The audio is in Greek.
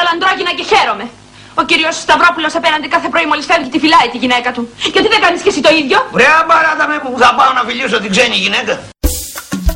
όλα αντρόγινα και χαίρομαι. Ο κύριος Σταυρόπουλος απέναντι κάθε πρωί μόλις φεύγει τη φυλάει τη γυναίκα του. Γιατί δεν κάνεις και εσύ το ίδιο? Βρέα μπαράτα με που θα πάω να φιλήσω την ξένη γυναίκα.